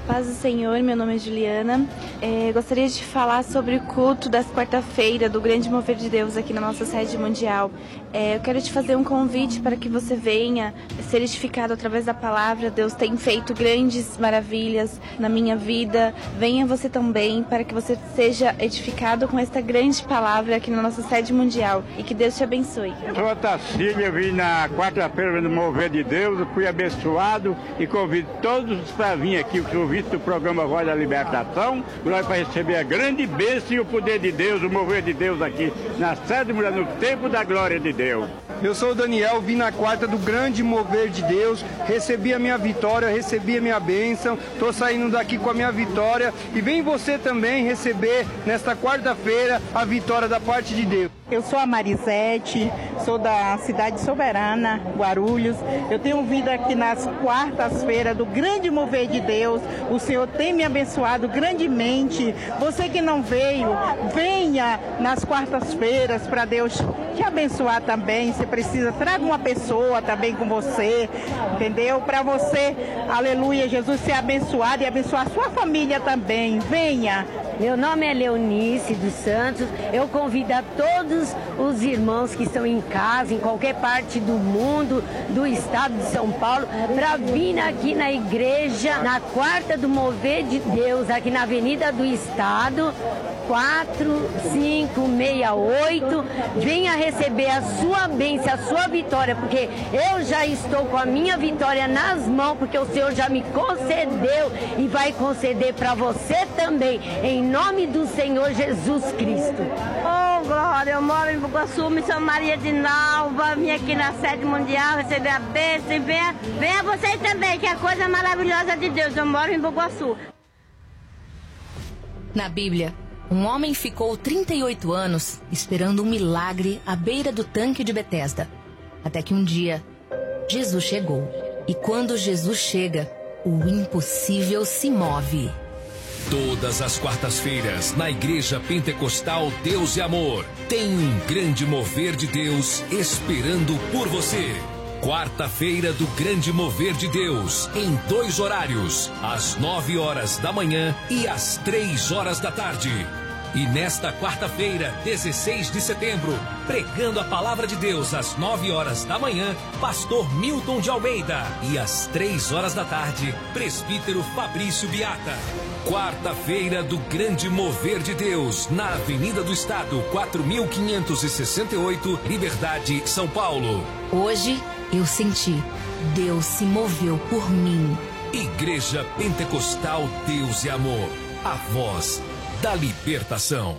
Paz do Senhor, meu nome é Juliana. Gostaria de falar sobre o culto das quarta-feira do Grande Mover de Deus aqui na nossa sede mundial. Eu quero te fazer um convite para que você venha ser edificado através da palavra. Deus tem feito grandes maravilhas na minha vida. Venha você também para que você seja edificado com esta grande palavra aqui na nossa sede mundial. E que Deus te abençoe. Eu sou Otacílio, eu vim na quarta-feira no Mover de Deus, eu fui abençoado e convido todos para vir aqui, o convite do programa Voz da Libertação, nós para receber a grande bênção e o poder de Deus, o mover de Deus aqui na sede mulher, no tempo da glória de Deus. Eu sou o Daniel, vim na quarta do Grande Mover de Deus, recebi a minha vitória, recebi a minha bênção, estou saindo daqui com a minha vitória e vem você também receber nesta quarta-feira a vitória da parte de Deus. Eu sou a Marisete, sou da cidade soberana, Guarulhos. Eu tenho vindo aqui nas quartas-feiras do Grande Mover de Deus. O Senhor tem me abençoado grandemente. Você que não veio, venha nas quartas-feiras para Deus te abençoar também. Você precisa, traga uma pessoa também com você, entendeu? Para você, aleluia, Jesus ser abençoado e abençoar a sua família também. Venha. Meu nome é Leonice dos Santos. Eu convido a todos os irmãos que estão em casa, em qualquer parte do mundo, do estado de São Paulo, para vir aqui na igreja, na quarta do Mover de Deus, aqui na Avenida do Estado, 4568. Venha receber a sua bênção, a sua vitória, porque eu já estou com a minha vitória nas mãos, porque o Senhor já me concedeu e vai conceder para você também, em nome do Senhor Jesus Cristo. Oh, glória, eu moro em Bugaçu, Missão Maria de Nalva, vim aqui na sede mundial receber a bênção e venha vocês também, que é a coisa maravilhosa de Deus. Eu moro em Bugaçu. Na Bíblia, um homem ficou 38 anos esperando um milagre à beira do tanque de Betesda. Até que um dia, Jesus chegou. E quando Jesus chega, o impossível se move. Todas as quartas-feiras, na Igreja Pentecostal Deus e Amor, tem um grande mover de Deus esperando por você. Quarta-feira do Grande Mover de Deus, em 2 horários, às 9 horas da manhã e às 3 horas da tarde. E nesta quarta-feira, 16 de setembro, pregando a palavra de Deus às 9 horas da manhã, pastor Milton de Almeida. E às 3 horas da tarde, presbítero Fabrício Biata. Quarta-feira do Grande Mover de Deus, na Avenida do Estado, 4568, Liberdade, São Paulo. Hoje eu senti, Deus se moveu por mim. Igreja Pentecostal Deus e Amor, a voz da libertação.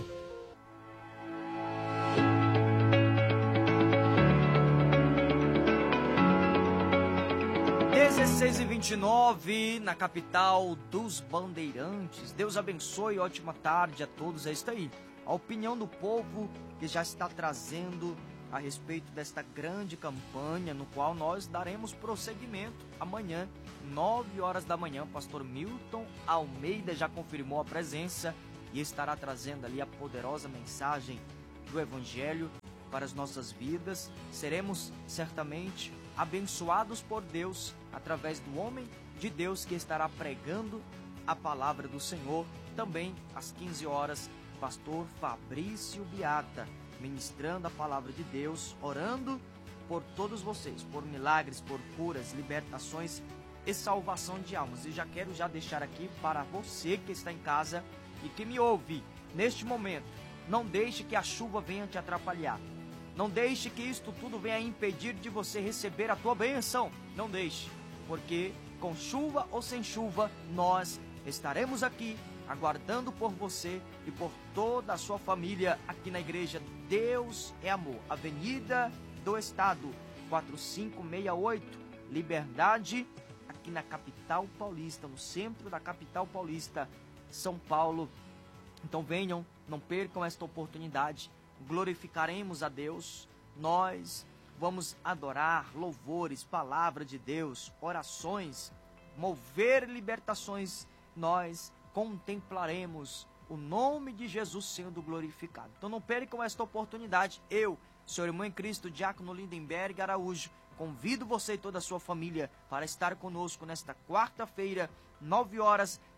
Seis e 29 na capital dos Bandeirantes. Deus abençoe, ótima tarde a todos. É isso aí, a opinião do povo que já está trazendo a respeito desta grande campanha, no qual nós daremos prosseguimento amanhã, 9 horas da manhã. Pastor Milton Almeida já confirmou a presença e estará trazendo ali a poderosa mensagem do Evangelho para as nossas vidas. Seremos certamente abençoados por Deus através do homem de Deus que estará pregando a palavra do Senhor. Também às 15 horas, pastor Fabrício Biata ministrando a palavra de Deus, orando por todos vocês, por milagres, por curas, libertações e salvação de almas. E já quero deixar aqui para você que está em casa e que me ouve neste momento: não deixe que a chuva venha te atrapalhar. Não deixe que isto tudo venha impedir de você receber a tua bênção. Não deixe, porque com chuva ou sem chuva, nós estaremos aqui aguardando por você e por toda a sua família aqui na Igreja Deus é Amor, Avenida do Estado, 4568, Liberdade, aqui na capital paulista, no centro da capital paulista, São Paulo. Então venham, não percam esta oportunidade. Glorificaremos a Deus, nós vamos adorar, louvores, palavra de Deus, orações, mover libertações, nós contemplaremos o nome de Jesus sendo glorificado. Então não percam esta oportunidade. Eu, seu irmão em Cristo, Diácono Lindenberg Araújo, convido você e toda a sua família para estar conosco nesta quarta-feira, 9 horas,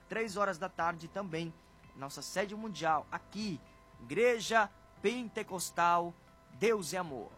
3 horas da tarde também, nossa sede mundial, aqui, Igreja Pentecostal, Deus é Amor.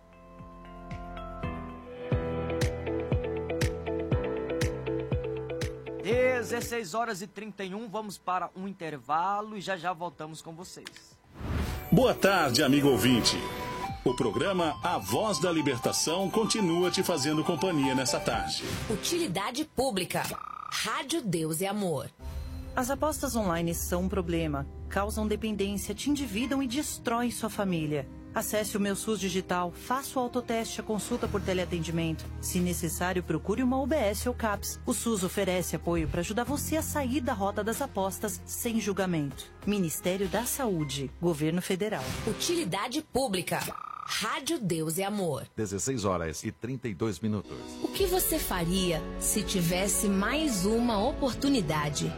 Às 16 horas e 31, vamos para um intervalo e já já voltamos com vocês. Boa tarde, amigo ouvinte. O programa A Voz da Libertação continua te fazendo companhia nessa tarde. Utilidade pública. Rádio Deus é Amor. As apostas online são um problema. Causam dependência, te endividam e destroem sua família. Acesse o Meu SUS Digital, faça o autoteste, a consulta por teleatendimento. Se necessário, procure uma UBS ou CAPS. O SUS oferece apoio para ajudar você a sair da rota das apostas sem julgamento. Ministério da Saúde, Governo Federal. Utilidade pública. Rádio Deus é Amor. 16 horas e 32 minutos. O que você faria se tivesse mais uma oportunidade?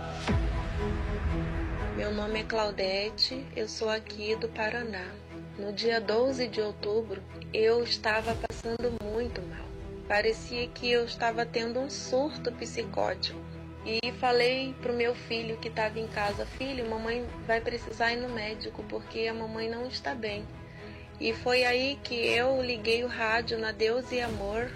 Meu nome é Claudete, eu sou aqui do Paraná. No dia 12 de outubro, eu estava passando muito mal. Parecia que eu estava tendo um surto psicótico. E falei pro meu filho que estava em casa: filho, mamãe vai precisar ir no médico porque a mamãe não está bem. E foi aí que eu liguei o rádio na Deus e Amor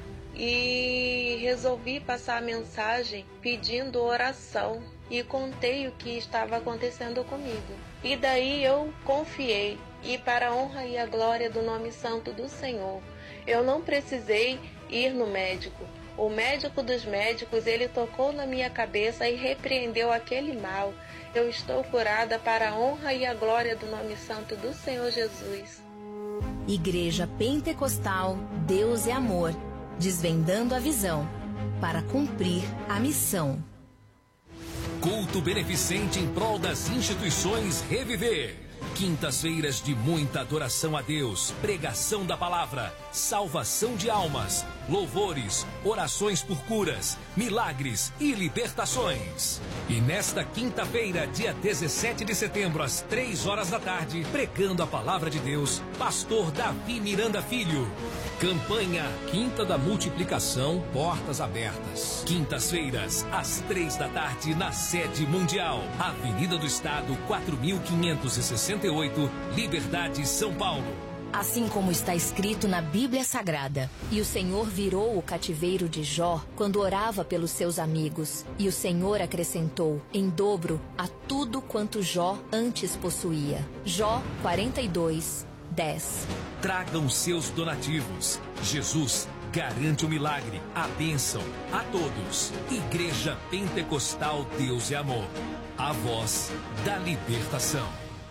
e resolvi passar a mensagem pedindo oração. E contei o que estava acontecendo comigo. E daí eu confiei. E para a honra e a glória do nome santo do Senhor, eu não precisei ir no médico. O médico dos médicos, ele tocou na minha cabeça e repreendeu aquele mal. Eu estou curada para a honra e a glória do nome santo do Senhor Jesus. Igreja Pentecostal, Deus é Amor, desvendando a visão para cumprir a missão. Culto beneficente em prol das instituições Reviver. Quintas-feiras de muita adoração a Deus, pregação da palavra, salvação de almas, louvores, orações por curas, milagres e libertações. E nesta quinta-feira, dia 17 de setembro, às 3 horas da tarde, pregando a palavra de Deus, pastor Davi Miranda Filho. Campanha Quinta da Multiplicação, portas abertas. Quintas-feiras, às 3 da tarde, na sede mundial. Avenida do Estado, 4568, Liberdade, São Paulo. Assim como está escrito na Bíblia Sagrada. E o Senhor virou o cativeiro de Jó quando orava pelos seus amigos. E o Senhor acrescentou em dobro a tudo quanto Jó antes possuía. Jó 42, 10. Tragam seus donativos. Jesus garante o milagre, a bênção a todos. Igreja Pentecostal Deus é Amor. A voz da libertação.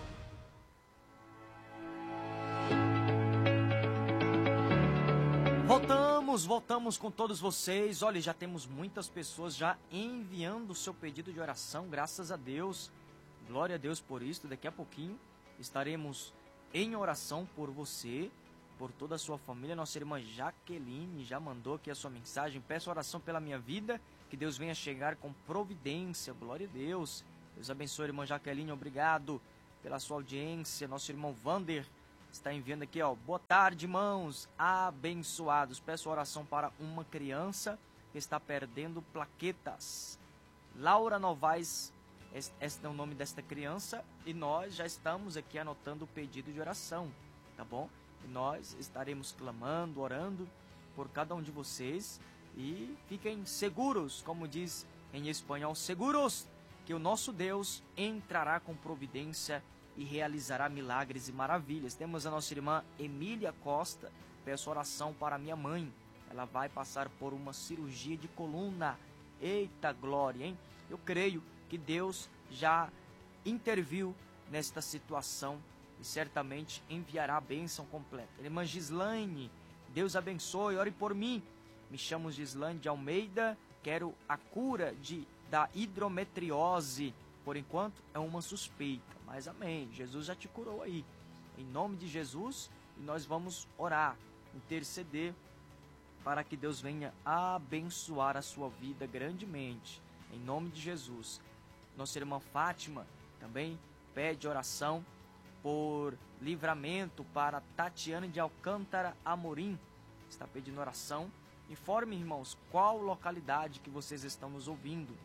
Voltamos com todos vocês. Olha, já temos muitas pessoas já enviando o seu pedido de oração, graças a Deus. Glória a Deus por isso. Daqui a pouquinho estaremos em oração por você, por toda a sua família. Nossa irmã Jaqueline já mandou aqui a sua mensagem. Peço oração pela minha vida, que Deus venha chegar com providência. Glória a Deus. Deus abençoe, irmã Jaqueline. Obrigado pela sua audiência. Nosso irmão Vander está enviando aqui, ó. Boa tarde, irmãos abençoados. Peço oração para uma criança que está perdendo plaquetas. Laura Novaes, este é o nome desta criança. E nós já estamos aqui anotando o pedido de oração, tá bom? E nós estaremos clamando, orando por cada um de vocês. E fiquem seguros, como diz em espanhol, seguros, que o nosso Deus entrará com providência e realizará milagres e maravilhas. Temos a nossa irmã Emília Costa. Peço oração para minha mãe. Ela vai passar por uma cirurgia de coluna. Eita glória, hein? Eu creio que Deus já interviu nesta situação e certamente enviará a bênção completa. Irmã Gislaine, Deus abençoe, ore por mim. Me chamo Gislaine de Almeida, quero a cura da hidrometriose. Por enquanto é uma suspeita, mas amém, Jesus já te curou aí. Em nome de Jesus, e nós vamos orar, interceder para que Deus venha abençoar a sua vida grandemente. Em nome de Jesus. Nossa irmã Fátima também pede oração por livramento para Tatiane de Alcântara Amorim. Está pedindo oração. Informe, irmãos, qual localidade que vocês estão nos ouvindo.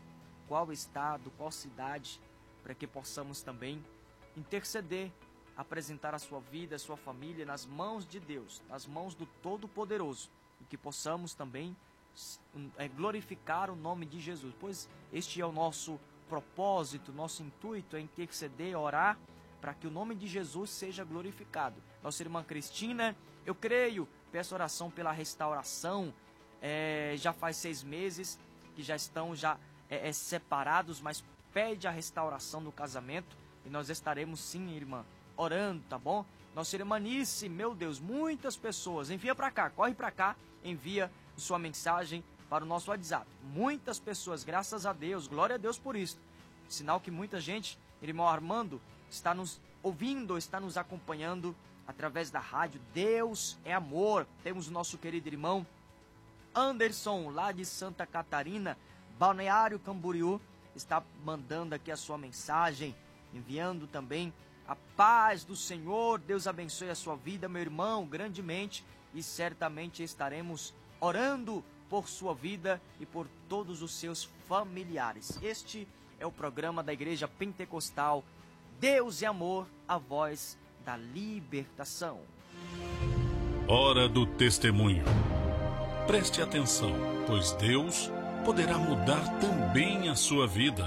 qual estado, qual cidade, para que possamos também interceder, apresentar a sua vida, a sua família nas mãos de Deus, nas mãos do Todo-Poderoso, e que possamos também glorificar o nome de Jesus, pois este é o nosso propósito, nosso intuito é interceder, orar, para que o nome de Jesus seja glorificado. Nossa irmã Cristina, eu creio, peço oração pela restauração, já faz 6 meses que já estão separados, mas pede a restauração do casamento, e nós estaremos sim, irmã, orando, tá bom? Nossa irmã Nice, meu Deus, muitas pessoas, envia para cá, corre para cá, envia sua mensagem para o nosso WhatsApp. Muitas pessoas, graças a Deus, glória a Deus por isso. Sinal que muita gente, irmão Armando, está nos ouvindo, está nos acompanhando através da rádio. Deus é amor. Temos o nosso querido irmão Anderson, lá de Santa Catarina, Balneário Camboriú, está mandando aqui a sua mensagem, enviando também a paz do Senhor. Deus abençoe a sua vida, meu irmão, grandemente, e certamente estaremos orando por sua vida e por todos os seus familiares. Este é o programa da Igreja Pentecostal Deus é Amor, a voz da libertação. Hora do testemunho. Preste atenção, pois Deus poderá mudar também a sua vida.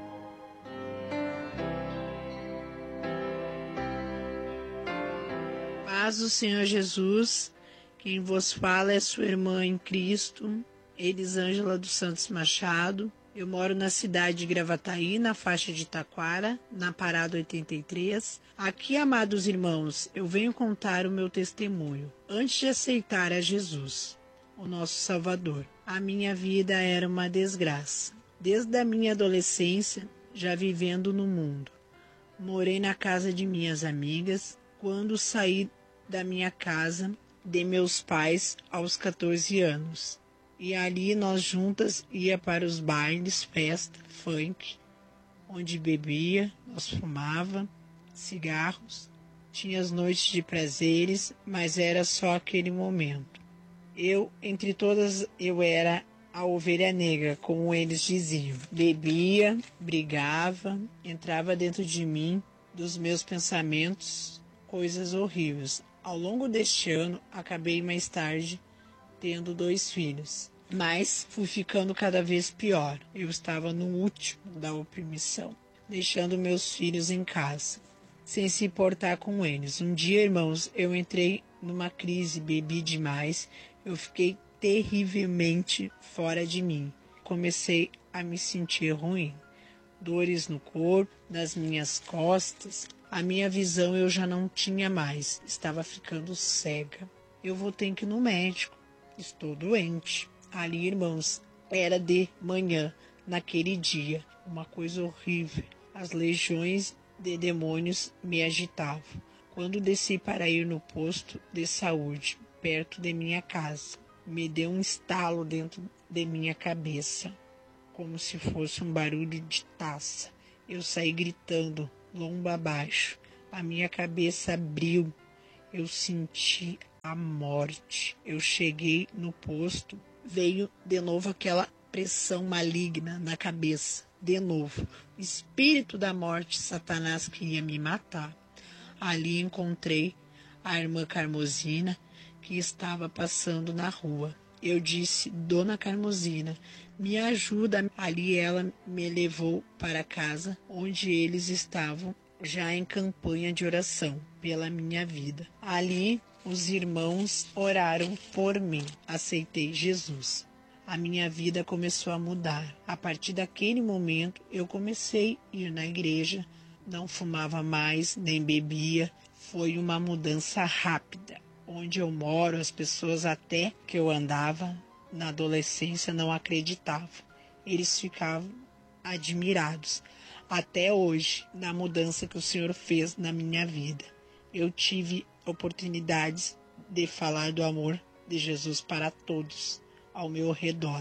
Paz do Senhor Jesus, quem vos fala é sua irmã em Cristo, Elisângela dos Santos Machado. Eu moro na cidade de Gravataí, na faixa de Taquara, na Parada 83. Aqui, amados irmãos, eu venho contar o meu testemunho. Antes de aceitar a Jesus, o nosso Salvador, a minha vida era uma desgraça. Desde a minha adolescência, já vivendo no mundo. Morei na casa de minhas amigas. Quando saí da minha casa de meus pais aos 14 anos. E ali nós juntas ia para os bailes, festa, funk, onde bebia, nós fumava, cigarros, tinha as noites de prazeres, mas era só aquele momento. Eu, entre todas, eu era a ovelha negra, como eles diziam. Bebia, brigava, entrava dentro de mim, dos meus pensamentos, coisas horríveis. Ao longo deste ano, acabei mais tarde tendo 2 filhos, mas fui ficando cada vez pior. Eu estava no último da opressão, deixando meus filhos em casa, sem se importar com eles. Um dia, irmãos, eu entrei numa crise, bebi demais, eu fiquei terrivelmente fora de mim. Comecei a me sentir ruim, dores no corpo, nas minhas costas. A minha visão eu já não tinha mais, estava ficando cega. Eu vou ter que ir no médico. Estou doente. Ali, irmãos, era de manhã, naquele dia. Uma coisa horrível. As legiões de demônios me agitavam. Quando desci para ir no posto de saúde, perto de minha casa, me deu um estalo dentro de minha cabeça, como se fosse um barulho de taça. Eu saí gritando, lomba abaixo. A minha cabeça abriu. Eu senti a morte. Eu cheguei no posto, veio de novo aquela pressão maligna na cabeça. De novo, o espírito da morte, Satanás queria me matar. Ali encontrei a irmã Carmosina, que estava passando na rua. Eu disse, Dona Carmosina, me ajuda. Ali ela me levou para casa, onde eles estavam já em campanha de oração pela minha vida. Ali os irmãos oraram por mim. Aceitei Jesus. A minha vida começou a mudar. A partir daquele momento, eu comecei a ir na igreja, não fumava mais, nem bebia. Foi uma mudança rápida. Onde eu moro, as pessoas até que eu andava na adolescência não acreditavam. Eles ficavam admirados. Até hoje, na mudança que o Senhor fez na minha vida. Eu tive oportunidades de falar do amor de Jesus para todos ao meu redor.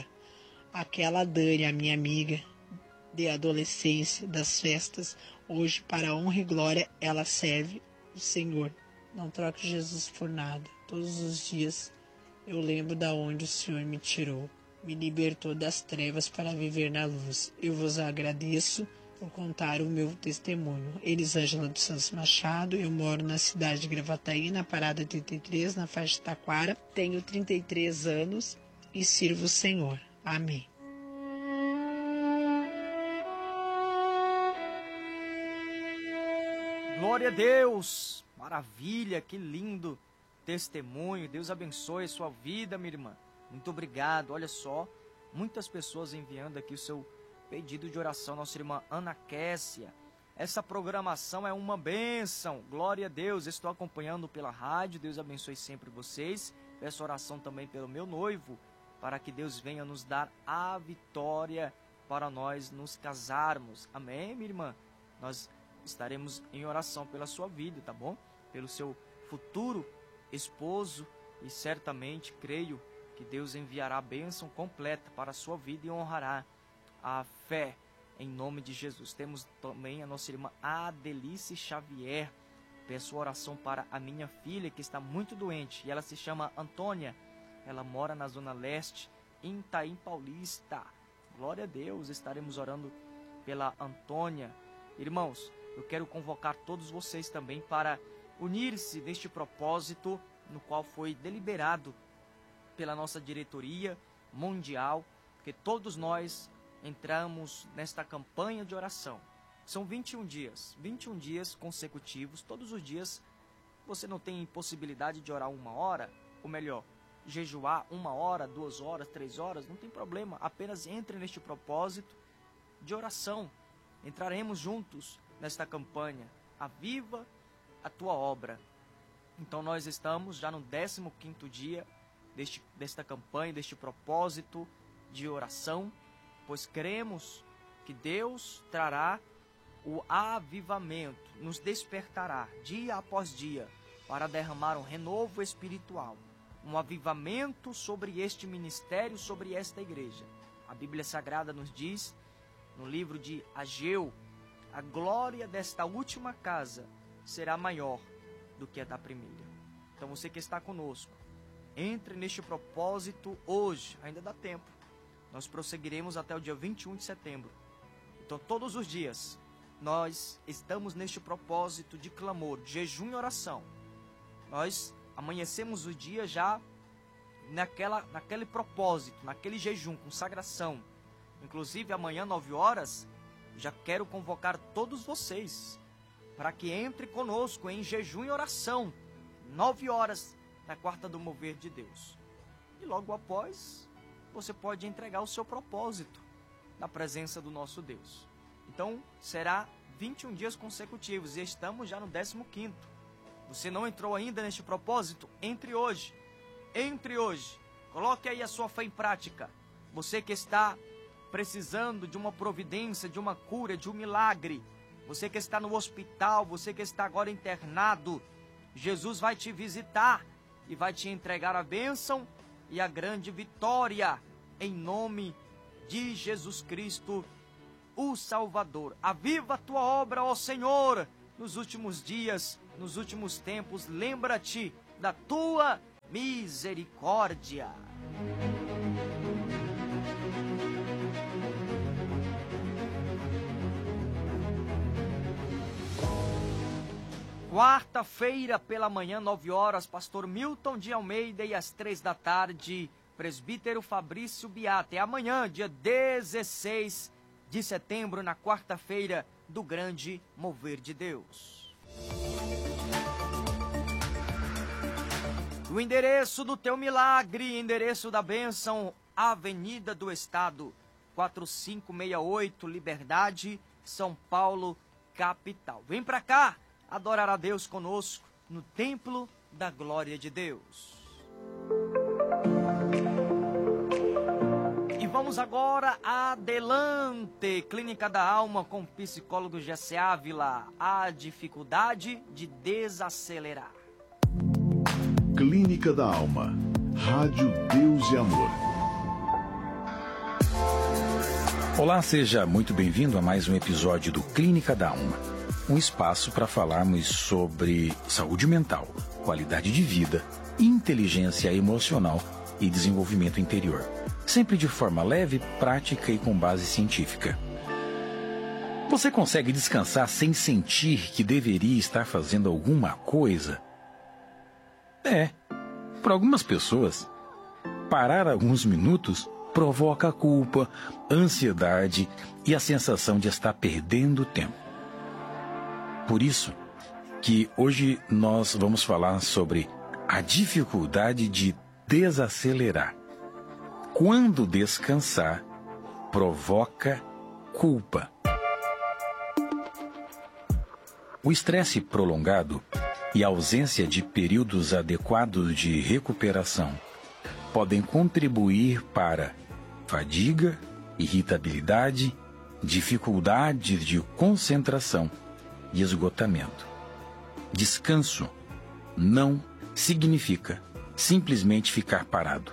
Aquela Dani, a minha amiga de adolescência, das festas, hoje, para a honra e glória, ela serve o Senhor. Não troque Jesus por nada. Todos os dias eu lembro da onde o Senhor me tirou. me libertou das trevas para viver na luz. Eu vos agradeço por contar o meu testemunho. Elisângela dos Santos Machado, eu moro na cidade de Gravataí, na Parada 33, na faixa de Taquara. Tenho 33 anos e sirvo o Senhor. Amém. Glória a Deus! Maravilha, que lindo testemunho. Deus abençoe a sua vida, minha irmã. Muito obrigado. Olha só, muitas pessoas enviando aqui o seu pedido de oração. Nossa irmã Ana Kessia. Essa programação é uma bênção. Glória a Deus. Estou acompanhando pela rádio. Deus abençoe sempre vocês. Peço oração também pelo meu noivo, para que Deus venha nos dar a vitória para nós nos casarmos. Amém, minha irmã? Nós estaremos em oração pela sua vida, tá bom? Pelo seu futuro esposo, e certamente creio que Deus enviará a bênção completa para a sua vida e honrará a fé em nome de Jesus. Temos também a nossa irmã Adelice Xavier. Peço oração para a minha filha que está muito doente, e ela se chama Antônia. Ela mora na Zona Leste, em Itaim Paulista. Glória a Deus, estaremos orando pela Antônia. Irmãos, eu quero convocar todos vocês também para unir-se neste propósito no qual foi deliberado pela nossa diretoria mundial, que todos nós entramos nesta campanha de oração. São 21 dias consecutivos. Todos os dias você não tem possibilidade de orar 1 hora, ou melhor, jejuar 1 hora, 2 horas, 3 horas, não tem problema. Apenas entre neste propósito de oração. Entraremos juntos nesta campanha. Aviva a tua obra. Então nós estamos já no 15º dia desta campanha, deste propósito de oração, pois cremos que Deus trará o avivamento, nos despertará dia após dia para derramar um renovo espiritual, um avivamento sobre este ministério, sobre esta igreja. A Bíblia Sagrada nos diz, no livro de Ageu, a glória desta última casa será maior do que a da primeira. Então você que está conosco, entre neste propósito hoje, ainda dá tempo. Nós prosseguiremos até o dia 21 de setembro. Então todos os dias nós estamos neste propósito de clamor, de jejum e oração. Nós amanhecemos o dia já naquele propósito, naquele jejum, consagração. Inclusive amanhã, 9 horas, já quero convocar todos vocês para que entre conosco em jejum e oração, 9 horas, na quarta do mover de Deus. E logo após, você pode entregar o seu propósito na presença do nosso Deus. Então, será 21 dias consecutivos e estamos já no 15º. Você não entrou ainda neste propósito? Entre hoje. Entre hoje. Coloque aí a sua fé em prática. Você que está precisando de uma providência, de uma cura, de um milagre. Você que está no hospital, você que está agora internado. Jesus vai te visitar e vai te entregar a bênção e a grande vitória. Em nome de Jesus Cristo, o Salvador. Aviva a tua obra, ó Senhor, nos últimos dias, nos últimos tempos. Lembra-te da tua misericórdia. Quarta-feira pela manhã, 9 horas, pastor Milton de Almeida, e às 3 da tarde, presbítero Fabrício Biata. É amanhã, dia 16 de setembro, na quarta-feira do grande mover de Deus. O endereço do teu milagre, endereço da bênção, Avenida do Estado, 4568, Liberdade, São Paulo, capital. Vem pra cá adorar a Deus conosco no Templo da Glória de Deus. E vamos agora adelante. Clínica da Alma com o psicólogo Jessé Ávila. A dificuldade de desacelerar. Clínica da Alma. Rádio Deus e Amor. Olá, seja muito bem-vindo a mais um episódio do Clínica da Alma. Um espaço para falarmos sobre saúde mental, qualidade de vida, inteligência emocional e desenvolvimento interior. sempre de forma leve, prática e com base científica. Você consegue descansar sem sentir que deveria estar fazendo alguma coisa? Para algumas pessoas, parar alguns minutos provoca culpa, ansiedade e a sensação de estar perdendo tempo. Por isso que hoje nós vamos falar sobre a dificuldade de desacelerar. Quando descansar provoca culpa. O estresse prolongado e a ausência de períodos adequados de recuperação podem contribuir para fadiga, irritabilidade, dificuldades de concentração e esgotamento. Descanso não significa simplesmente ficar parado.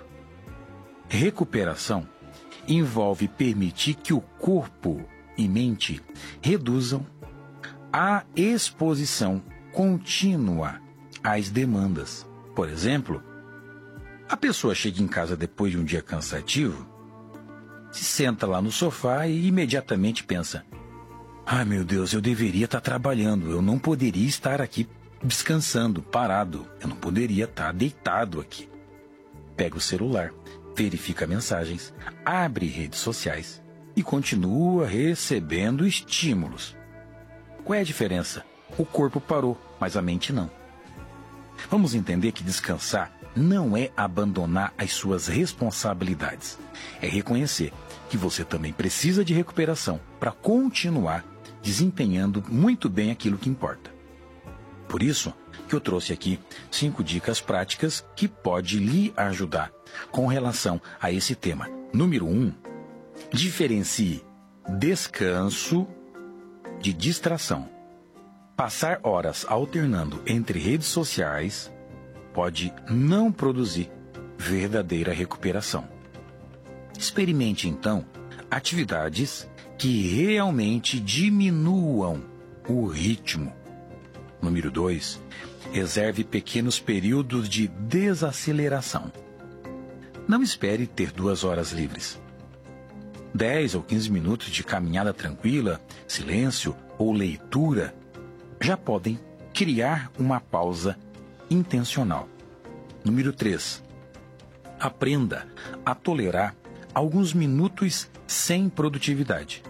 Recuperação envolve permitir que o corpo e mente reduzam a exposição contínua às demandas. Por exemplo, a pessoa chega em casa depois de um dia cansativo, se senta lá no sofá e imediatamente pensa: ai meu Deus, eu deveria estar trabalhando, eu não poderia estar aqui descansando, parado, eu não poderia estar deitado aqui. Pega o celular, verifica mensagens, abre redes sociais e continua recebendo estímulos. Qual é a diferença? O corpo parou, mas a mente não. Vamos entender que descansar não é abandonar as suas responsabilidades. É reconhecer que você também precisa de recuperação para continuar desempenhando muito bem aquilo que importa. Por isso que eu trouxe aqui 5 dicas práticas que podem lhe ajudar com relação a esse tema. Número 1, diferencie descanso de distração. Passar horas alternando entre redes sociais pode não produzir verdadeira recuperação. Experimente, então, atividades que realmente diminuam o ritmo. Número 2, reserve pequenos períodos de desaceleração. Não espere ter 2 horas livres. 10 ou 15 minutos de caminhada tranquila, silêncio ou leitura já podem criar uma pausa intencional. Número 3. Aprenda a tolerar alguns minutos sem produtividade.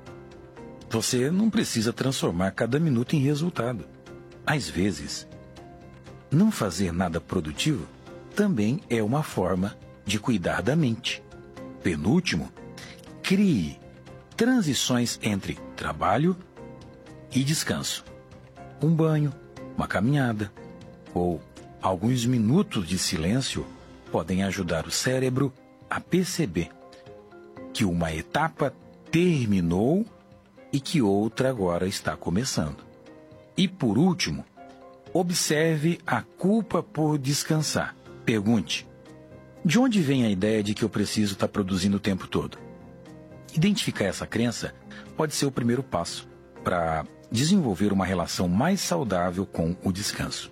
Você não precisa transformar cada minuto em resultado. Às vezes, não fazer nada produtivo também é uma forma de cuidar da mente. Penúltimo, crie transições entre trabalho e descanso. Um banho, uma caminhada ou alguns minutos de silêncio podem ajudar o cérebro a perceber que uma etapa terminou e que outra agora está começando. E por último, observe a culpa por descansar. Pergunte: de onde vem a ideia de que eu preciso estar produzindo o tempo todo? Identificar essa crença pode ser o primeiro passo para desenvolver uma relação mais saudável com o descanso.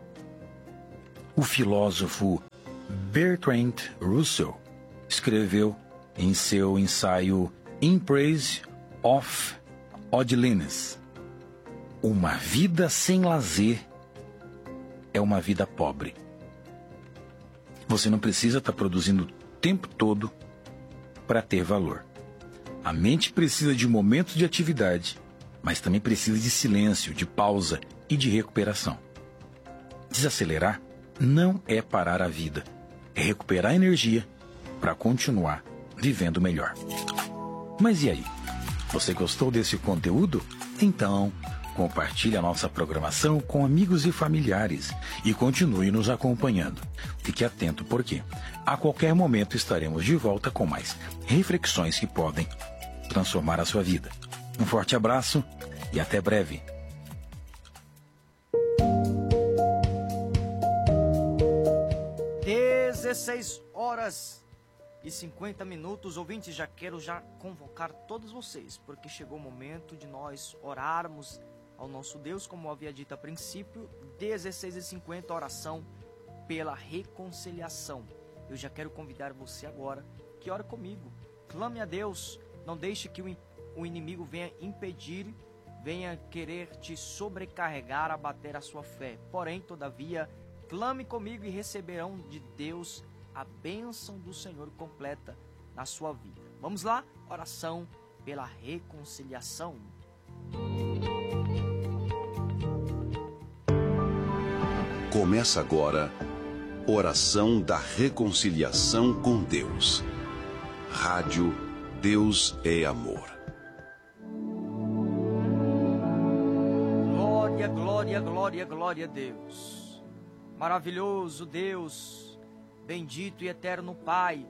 O filósofo Bertrand Russell escreveu em seu ensaio In Praise of Idleness: uma vida sem lazer é uma vida pobre. Você não precisa estar produzindo o tempo todo para ter valor. A mente precisa de momentos de atividade, mas também precisa de silêncio, de pausa e de recuperação. Desacelerar não é parar a vida, é recuperar energia para continuar vivendo melhor. Mas e aí? Você gostou desse conteúdo? Então, compartilhe a nossa programação com amigos e familiares e continue nos acompanhando. Fique atento porque a qualquer momento estaremos de volta com mais reflexões que podem transformar a sua vida. Um forte abraço e até breve. (16h50). Ouvintes, quero convocar todos vocês, porque chegou o momento de nós orarmos ao nosso Deus, como eu havia dito a princípio. 16h50, oração pela reconciliação. Eu já quero convidar você agora aqui, ora comigo. Clame a Deus, não deixe que o inimigo venha impedir, venha querer te sobrecarregar, abater a sua fé. Porém, todavia, clame comigo e receberão de Deus a bênção do Senhor completa na sua vida. Vamos lá? Oração pela reconciliação. Começa agora, oração da reconciliação com Deus. Rádio Deus é Amor. Glória, glória, glória, glória a Deus. Maravilhoso Deus, bendito e eterno Pai.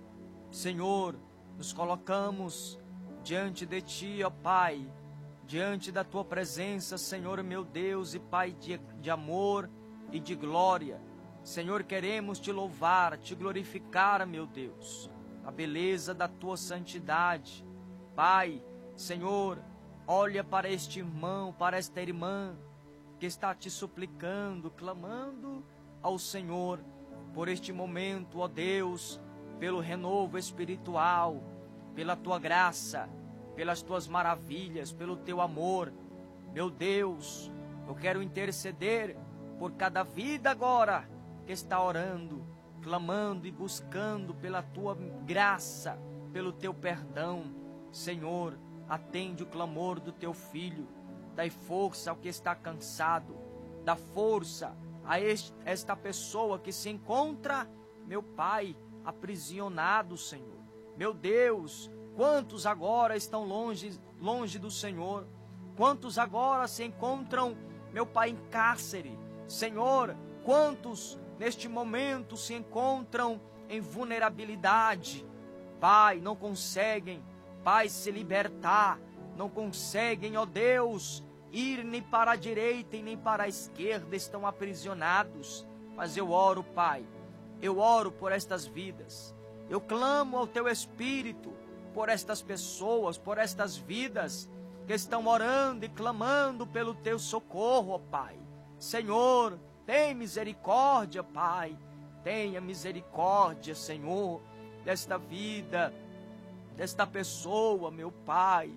Senhor, nos colocamos diante de Ti, ó Pai, diante da Tua presença, Senhor meu Deus e Pai de amor e de glória. Senhor, queremos Te louvar, Te glorificar, meu Deus, a beleza da Tua santidade. Pai, Senhor, olha para este irmão, para esta irmã que está Te suplicando, clamando ao Senhor por este momento, ó Deus, pelo renovo espiritual, pela Tua graça, pelas Tuas maravilhas, pelo Teu amor. Meu Deus, eu quero interceder por cada vida agora que está orando, clamando e buscando pela Tua graça, pelo Teu perdão. Senhor, atende o clamor do Teu Filho, dai força ao que está cansado, dá força a esta pessoa que se encontra, meu Pai, aprisionado, Senhor. Meu Deus, quantos agora estão longe do Senhor, quantos agora se encontram, meu Pai, em cárcere. Senhor, quantos neste momento se encontram em vulnerabilidade, Pai, não conseguem, Pai, se libertar, não conseguem, ó Deus, ir nem para a direita e nem para a esquerda, estão aprisionados. Mas eu oro, Pai, eu oro por estas vidas, eu clamo ao Teu Espírito por estas pessoas, por estas vidas que estão orando e clamando pelo Teu socorro, ó Pai. Senhor, tem misericórdia, Pai, tenha misericórdia, Senhor, desta vida, desta pessoa, meu Pai.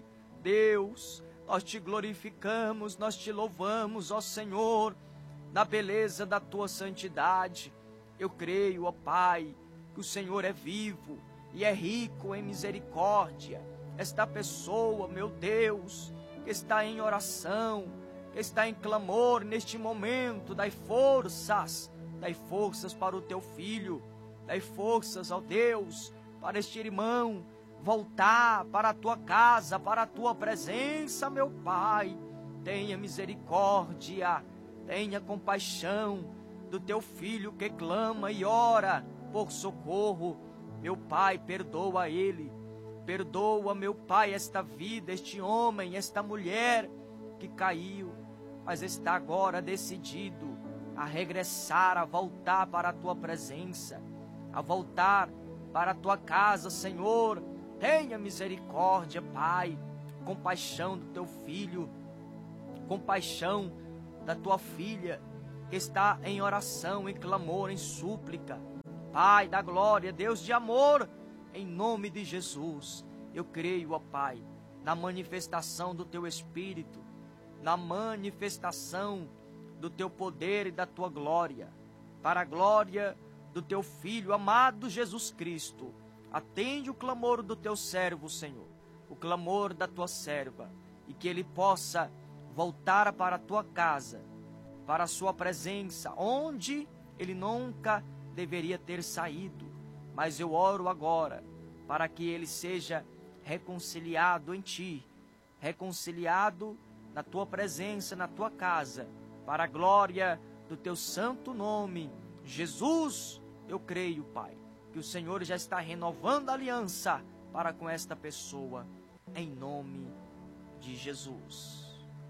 Deus, nós Te glorificamos, nós Te louvamos, ó Senhor, na beleza da Tua santidade. Eu creio, ó Pai, que o Senhor é vivo e é rico em misericórdia. Esta pessoa, meu Deus, que está em oração, que está em clamor neste momento, dai forças para o Teu Filho, dai forças, ó Deus, para este irmão voltar para a Tua casa, para a Tua presença, meu Pai. Tenha misericórdia, tenha compaixão do Teu Filho que clama e ora por socorro. Meu Pai, perdoa ele, perdoa, meu Pai, esta vida, este homem, esta mulher que caiu, mas está agora decidido a regressar, a voltar para a Tua presença, a voltar para a Tua casa, Senhor. Tenha misericórdia, Pai, compaixão do Teu Filho, compaixão da Tua filha, que está em oração, em clamor, em súplica. Pai da glória, Deus de amor, em nome de Jesus, eu creio, ó Pai, na manifestação do Teu Espírito, na manifestação do Teu poder e da Tua glória, para a glória do Teu Filho amado Jesus Cristo. Atende o clamor do Teu servo, Senhor, o clamor da Tua serva, e que ele possa voltar para a Tua casa, para a Sua presença, onde ele nunca deveria ter saído. Mas eu oro agora para que ele seja reconciliado em Ti, reconciliado na Tua presença, na Tua casa, para a glória do Teu santo nome. Jesus, eu creio, Pai, que o Senhor já está renovando a aliança para com esta pessoa, em nome de Jesus.